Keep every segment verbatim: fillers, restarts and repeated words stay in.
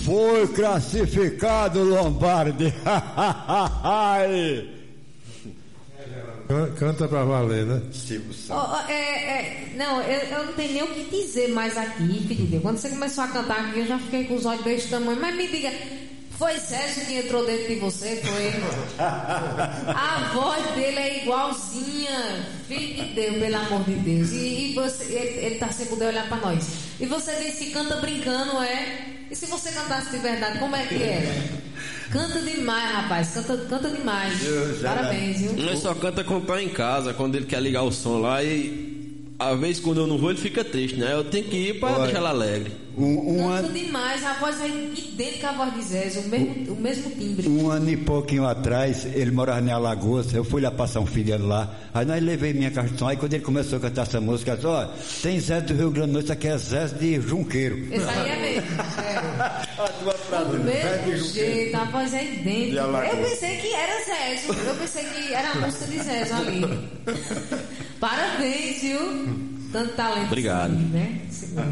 Foi classificado, Lombardi. Canta pra valer, né? Oh, é, é, não, eu, eu não tenho nem o que dizer mais aqui, filho de Deus. Quando você começou a cantar aqui, eu já fiquei com os olhos desse tamanho. Mas me diga, foi Sérgio que entrou dentro de você? Foi? A voz dele é igualzinha. Filho de Deus, pelo amor de Deus. E, e você, ele, ele tá sem poder olhar pra nós. E você disse que canta brincando, é? E se você cantasse de verdade, como é que era? Canta demais, rapaz, canta, canta demais. Parabéns, viu? Ele só canta quando tá em casa, quando ele quer ligar o som lá e às vezes quando eu não vou ele fica triste, né? Eu tenho que ir pra Olha, deixar ela alegre. Um, um canta an... demais, a voz é idêntica à voz de Zé, o mesmo, o mesmo timbre. Um ano e pouquinho atrás, ele morava em Alagoas, eu fui lá passar um filho dele lá, aí nós levei minha caixa de som, aí quando ele começou a cantar essa música, disse, ó, tem Zé do Rio Grande do Norte, isso aqui é Zé de Junqueiro. Esse aí é mesmo, é. A tua frase, do mesmo jeito, a voz é idêntica. Eu pensei que era Zé, eu pensei que era a música de Zé ali. Parabéns, viu? Tanto talento. Obrigado. Assim, né?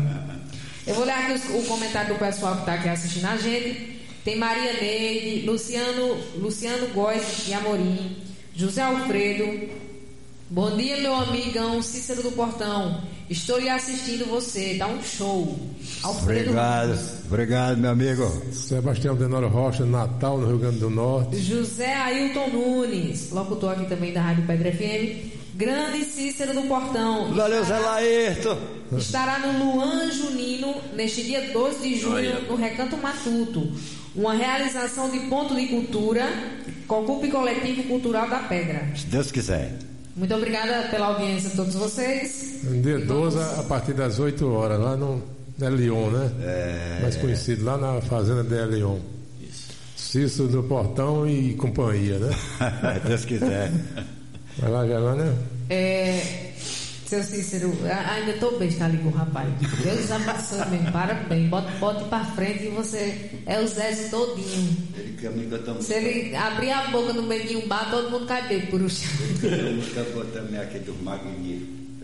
Eu vou ler aqui os, o comentário do pessoal que está aqui assistindo a gente. Tem Maria Neide, Luciano, Luciano Góes e Amorim, José Alfredo. Bom dia, meu amigão Cícero do Portão. Estou lhe assistindo você, dá um show. Alfredo obrigado, Ramos. Obrigado, meu amigo. Sebastião Denoro Rocha, Natal, no Rio Grande do Norte. José Ailton Nunes, locutor aqui também da Rádio Pedra F M. Grande Cícero do Portão. Valeu, Zé Laírto. Estará no Luan Junino neste dia doze de junho no Recanto Matuto. Uma realização de ponto de cultura com o Clube Coletivo Cultural da Pedra. Se Deus quiser. Muito obrigada pela audiência a todos vocês. Dia doze, a partir das oito horas, lá no é Lyon, né? É... Mais conhecido, lá na fazenda de Lyon. Isso. Cícero do Portão e companhia, né? Se Deus quiser. Vai lá, Gelânia. É, seu Cícero, ainda estou besta ali com o rapaz. Deus abençoe mesmo, parabéns. Bote, bote pra frente e você é o Zé todinho. Ele quer me cantar. Se ele abrir a boca no meio de um bar, todo mundo cai bem por o chão. Ele cantou também aqui do Magnífico.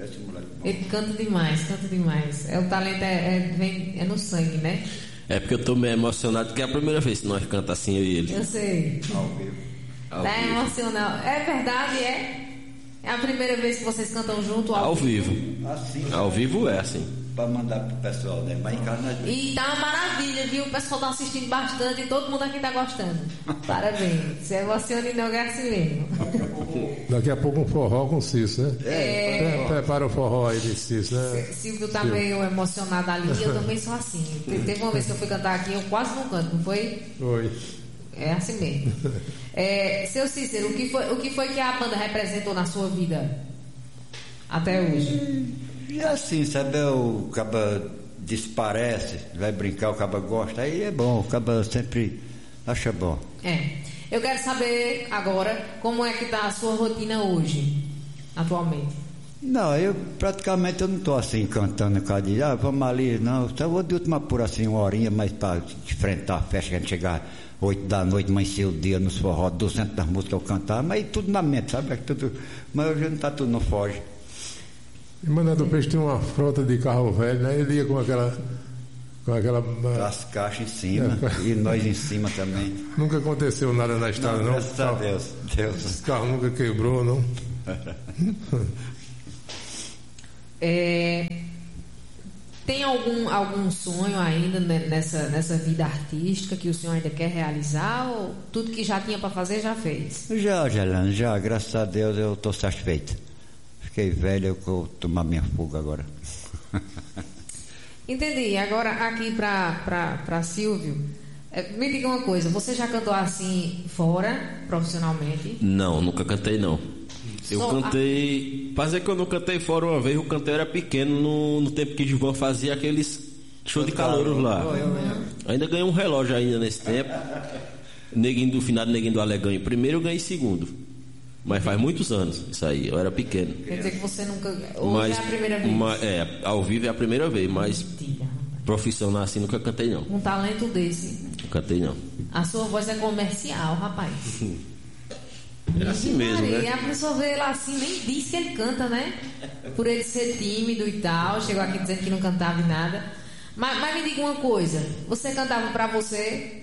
Ele canta demais, canta demais. É, o talento é, é, vem, é no sangue, né? É porque eu tô meio emocionado, porque é a primeira vez que nós cantamos assim, eu e ele. Eu sei. Ao vivo. Ao tá vivo. Emocional. É verdade, é? É a primeira vez que vocês cantam junto ao, ao vivo? vivo. Assim, ao vivo é assim. Para mandar pro pessoal, né? Mas em casa nós... E tá uma maravilha, viu? O pessoal tá assistindo bastante e todo mundo aqui tá gostando. Parabéns. Você emociona e não é assim mesmo. Daqui a pouco um forró com Cícero, né? É. Prepara o forró aí de Cícero, né? Silvio tá meio emocionado ali, eu também sou assim. Teve uma vez que eu fui cantar aqui, eu quase não canto, não foi? Foi. É assim mesmo. É, seu Cícero, o que, foi, o que foi que a banda representou na sua vida até hoje? E assim, sabe, o caba desparece, vai brincar, o caba gosta, aí é bom, o caba sempre acha bom. É. Eu quero saber agora como é que tá a sua rotina hoje, atualmente. Não, eu praticamente eu não estou assim cantando por causa de, ah, vamos ali, não, só vou de última por assim, uma horinha, mas para enfrentar a festa, que a gente chegar oito da noite, amanhecer o dia nos forró, duzentas das músicas eu cantar, mas tudo na mente, sabe? É tudo, mas hoje não tá tudo, não foge. E Mané do Peixe tinha uma frota de carro velho, né? Ele ia com aquela. Com aquela. As caixas em cima, é, e nós em cima também. Nunca aconteceu nada na estrada, não? não? Graças a Deus. Deus. Esse carro nunca quebrou, não? É, tem algum, algum sonho ainda nessa, nessa vida artística que o senhor ainda quer realizar, ou tudo que já tinha para fazer já fez? Já, Gelane, já, graças a Deus eu estou satisfeito. Fiquei velho, eu vou tomar minha fuga agora. Entendi. Agora aqui para Silvio, é, me diga uma coisa, você já cantou assim fora, profissionalmente? Não, nunca cantei não. Eu Só cantei. A... Fazer que eu não cantei fora uma vez, o cantor era pequeno no, no tempo que Gilvan fazia aqueles show de calouros lá. Ainda ganhei um relógio ainda nesse tempo. Neguinho do finado, Neguinho do Aleganho. Primeiro eu ganhei segundo. Mas faz muitos anos isso aí, eu era pequeno. Quer dizer que você nunca. Hoje mas, é a primeira vez? Mas, é, ao vivo é a primeira vez, mas mentira, profissional assim nunca cantei não. Um talento desse. Não cantei não. A sua voz é comercial, rapaz. É assim mesmo, Maria, né? A pessoa vê ele assim, nem diz que ele canta, né? Por ele ser tímido e tal, chegou aqui dizendo que não cantava e nada. Mas, mas me diga uma coisa, você cantava pra você,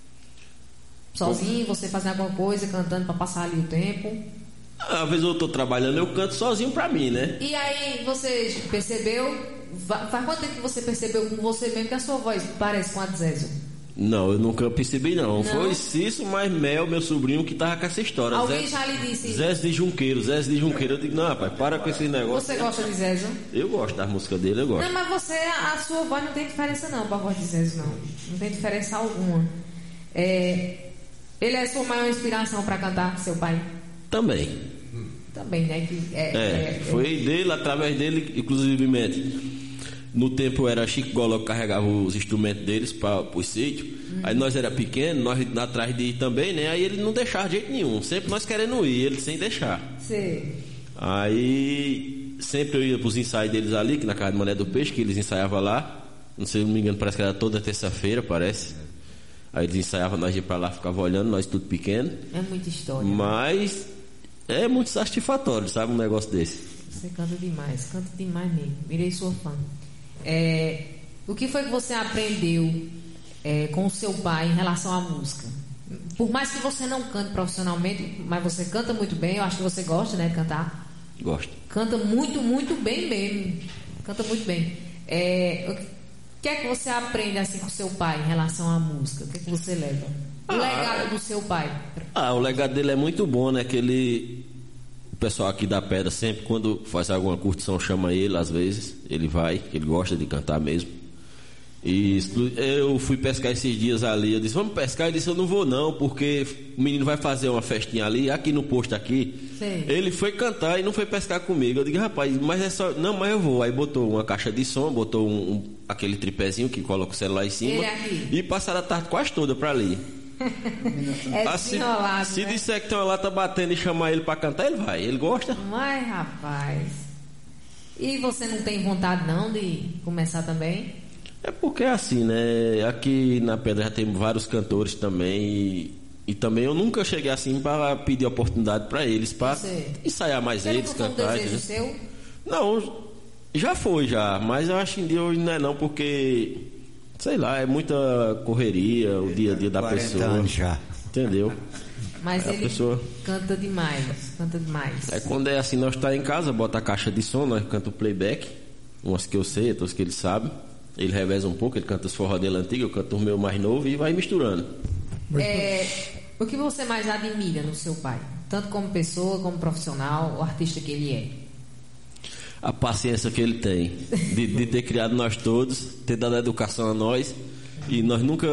sozinho, você fazendo alguma coisa, cantando pra passar ali o tempo? Às vezes eu tô trabalhando, eu canto sozinho pra mim, né? E aí você percebeu, faz quanto tempo que você percebeu com você mesmo que a sua voz parece com a de Zézio? Não, eu nunca percebi não. Não? Foi Cício, mas Mel, meu sobrinho, que tava com essa história. Alguém Zé, já lhe disse? Zézio de Junqueiro, Zézio de Junqueiro. Eu digo, não, rapaz, para com esse negócio. Você gosta de Zézio? Eu gosto das músicas dele, eu gosto. Não, mas você, a sua voz não tem diferença não pra voz de Zézio, não. Não tem diferença alguma. É, ele é sua maior inspiração pra cantar, seu pai? Também. Também, né? Que é, É, é, foi é... dele, através dele, inclusivemente. No tempo era Chico Goló que carregava os instrumentos deles para o sítio. Hum. Aí nós era pequeno, nós atrás de ir também, né? Aí ele não deixava de jeito nenhum. Sempre nós querendo ir, ele sem deixar. Sim. Aí sempre eu ia para os ensaios deles ali, que na casa de Mané do Peixe, que eles ensaiavam lá. Não sei, não me engano, parece que era toda terça-feira, parece. Aí eles ensaiavam, nós ia para lá, ficava olhando, nós tudo pequeno. É muita história. Mas é muito satisfatório, sabe, um negócio desse. Você canta demais, canta demais mesmo. Virei sua fã. É, o que foi que você aprendeu é, com o seu pai em relação à música? Por mais que você não cante profissionalmente, mas você canta muito bem, eu acho que você gosta, né, de cantar. Gosto. Canta muito, muito bem mesmo. Canta muito bem. É, o que é que você aprende assim com o seu pai em relação à música? O que é que você leva? O ah, legado do seu pai. Ah, o legado dele é muito bom, né? Que ele... O pessoal aqui da Pedra sempre, quando faz alguma curtição, chama ele, às vezes. Ele vai, ele gosta de cantar mesmo. E eu fui pescar esses dias ali. Eu disse, vamos pescar? Ele disse, eu não vou não, porque o menino vai fazer uma festinha ali, aqui no posto aqui. Sim. Ele foi cantar e não foi pescar comigo. Eu digo, rapaz, mas é só... Não, mas eu vou. Aí botou uma caixa de som, botou um, um, aquele tripézinho que coloca o celular em cima. E passaram a tarde quase toda pra ali. É ah, se, se né? disser que tem uma lata batendo e chamar ele pra cantar, ele vai, ele gosta. Mas rapaz, e você não tem vontade não de começar também? É porque é assim, né? Aqui na Pedra já tem vários cantores também e, e também eu nunca cheguei assim para pedir oportunidade para eles, para ensaiar mais você eles, nunca cantar. Foi um desejo seu? Não, já foi já, mas eu acho que hoje não é não, porque sei lá, é muita correria, o dia a dia da pessoa. Anos já. Entendeu? Mas é ele pessoa... canta demais, canta demais. É quando é assim, nós tá em casa, bota a caixa de som, nós canta o playback, umas que eu sei, outras que ele sabe. Ele reveza um pouco, ele canta os forró dele antigo, eu canto o meu mais novo e vai misturando. É, o que você mais admira no seu pai? Tanto como pessoa, como profissional, o artista que ele é? A paciência que ele tem de, de ter criado nós todos, ter dado a educação a nós e nós nunca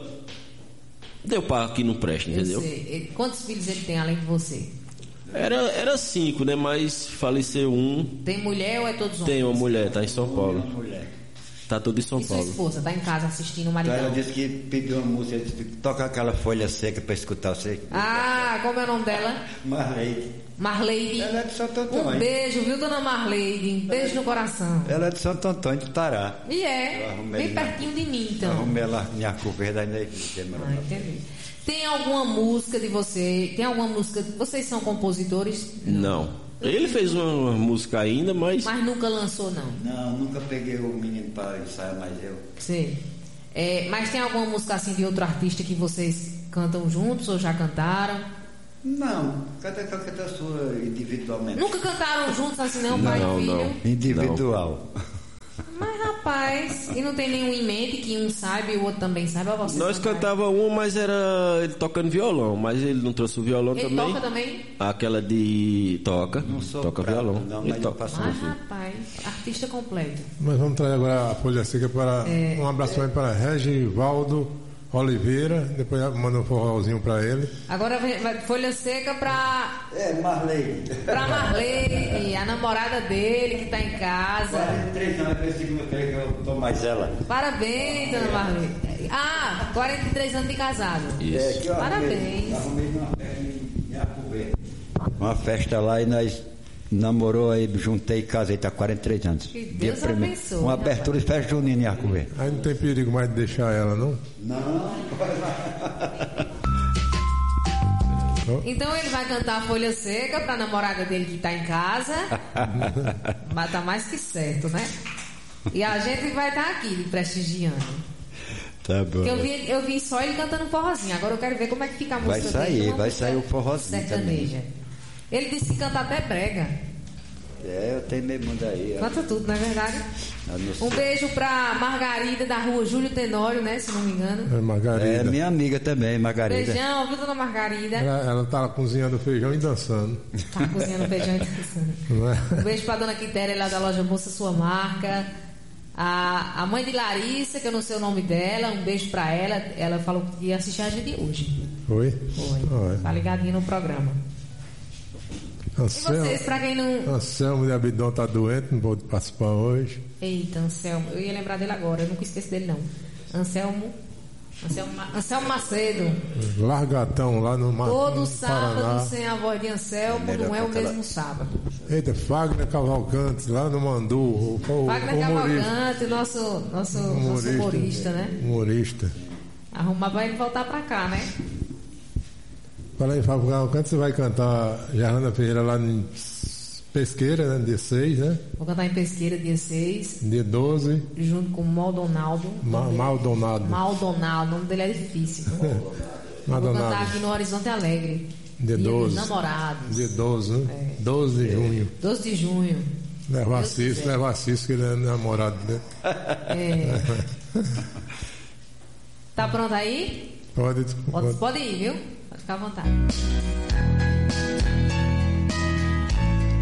deu para que não preste, entendeu? Eu sei. Quantos filhos ele tem além de você? Era, era cinco, né? Mas faleceu um. Tem mulher ou é todos homens? Tem uma mulher, tá em São Paulo. Uma mulher. Tá tudo em São e Paulo. Sua esposa tá em casa assistindo o maridão? Ela disse que pediu uma música, disse, toca aquela folha seca para escutar você. Ah, como é o nome dela? Marleide. Marleide. Ela é de Santo Antônio. Um beijo, viu, dona Marleide? Um beijo no coração. Ela é de Santo Antônio de Tará. E é, bem pertinho de mim, então. Arrumei ela, minha culpa, da igreja. Ah, entendi. Tem alguma música de você? Tem alguma música? Vocês são compositores? Não. não. Ele fez uma, uma música ainda, mas... Mas nunca lançou, não? Não, nunca peguei o menino para ensaiar, mais eu. Sim. É, mas tem alguma música assim de outro artista que vocês cantam juntos ou já cantaram? Não, cada canta a sua individualmente. Nunca cantaram juntos assim, não, não pai e filho? Não, individual. Não. Mas rapaz, e não tem nenhum em mente que um saiba e o outro também saiba? Você Nós cantava um, mas era ele tocando violão, mas ele não trouxe o violão ele também. Ele toca também? Aquela de toca, não sou toca prato, violão. Não, ele toca. Mas ah, rapaz, artista completo. Mas vamos trazer agora a folha seca para é, um abraço é, para Regivaldo Oliveira, depois manda um forrozinho pra ele. Agora vai folha seca pra... É, Marley. Pra Marley, a namorada dele que tá em casa. quarenta e três anos, é segunda-feira que eu tô mais ela. Parabéns, dona Marley. Ah, quarenta e três anos de casado. Isso. É, que eu parabéns. Arrumei uma festa em Jacubê. Uma festa lá e nós namorou aí, juntei e casei, tá quarenta e três anos. Que Deus abençoe. Uma abertura de festa junina em Jacubê. Aí não tem perigo mais de deixar ela, não? Não. Então ele vai cantar Folha Seca pra namorada dele que tá em casa. Mas tá mais que certo, né? E a gente vai estar aqui prestigiando. Tá bom. Porque eu vi, eu vi só ele cantando forrozinho. Agora eu quero ver como é que fica a Vai música sair, dele. vai sair o forrozinho sertaneja. também. Ele disse que canta até brega. É, eu tenho meio mundo aí. ó. Canta tudo, não é verdade? Eu não sei. Um beijo pra Margarida da rua Júlio Tenório, né? Se não me engano. É Margarida. É minha amiga também, Margarida. Beijão, viu, dona Margarida? Ela, ela tá cozinhando feijão e dançando. Tá cozinhando feijão e dançando. Não é? Um beijo pra dona Quitéria lá da loja Bolsa Sua Marca. A, a mãe de Larissa, que eu não sei o nome dela, um beijo pra ela. Ela falou que ia assistir a gente hoje. Foi? Foi. Foi. Tá ligadinho no programa. Anselmo, E vocês, pra quem não. Anselmo de Abidão tá doente, não pôde participar hoje. Eita, Anselmo. Eu ia lembrar dele agora, eu nunca esqueci dele não. Anselmo. Anselmo, Ma- Anselmo Macedo. Largatão lá no Ma- Todo no sábado Paraná. sem a voz de Anselmo Melhor não é o que aquela- mesmo sábado. Eita, Fagner Cavalcante, lá no Mandu. O, o, Wagner humorista. Cavalcante, nosso, nosso, nosso humorista, né? Humorista. Arrumar pra ele voltar pra cá, né? Fala aí, Fábio Cavalcante, você vai cantar Jarana Ferreira lá em Pesqueira, né? Dia seis, né? Vou cantar em Pesqueira, dia seis, Dia doze, junto com o Maldonaldo. Ma Maldonado. Maldonado, o nome dele é difícil. Vou cantar Maldonado. aqui no Horizonte Alegre. Dia Dia doze. dos Namorados. Dia doze, né? É. doze de junho. doze de junho. Leva Deus Assis, quiser. leva Assis, que ele é namorado dele. É. Tá pronto aí? Pode, Pode, pode. pode ir, viu? Pode ficar à vontade.